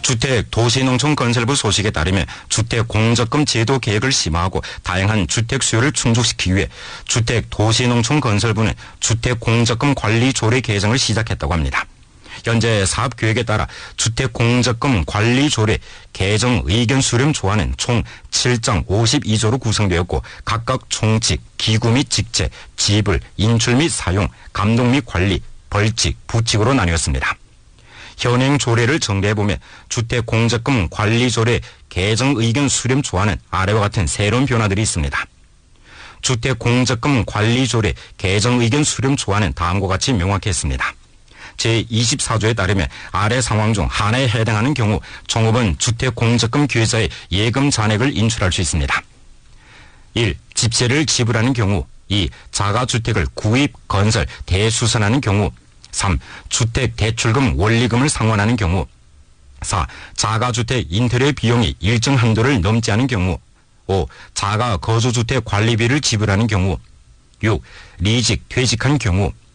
주택도시농촌건설부 소식에 따르면 주택공적금 제도 계획을 심화하고 다양한 주택 수요를 충족시키기 위해 주택도시농촌건설부는 주택공적금 관리 조례 개정을 시작했다고 합니다. 현재 사업계획에 따라 주택공적금 관리조례 개정 의견 수렴 조안은 총 7장 52조로 구성되었고 각각 총칙, 기구 및 직제, 지불, 인출 및 사용, 감독 및 관리, 벌칙, 부칙으로 나뉘었습니다. 현행 조례를 정리해보면 주택공적금 관리조례 개정 의견 수렴 조안은 아래와 같은 새로운 변화들이 있습니다. 주택공적금 관리조례 개정 의견 수렴 조안은 다음과 같이 명확했습니다. 제24조에 따르면 아래 상황 중 하나에 해당하는 경우 종업원 주택공적금 기회자의 예금 잔액을 인출할 수 있습니다. 1. 집세를 지불하는 경우 2. 자가주택을 구입, 건설, 대수선하는 경우 3. 주택 대출금 원리금을 상환하는 경우 4. 자가주택 인테리어 비용이 일정 한도를 넘지 않은 경우 5. 자가 거주주택 관리비를 지불하는 경우 6. 리직, 퇴직한 경우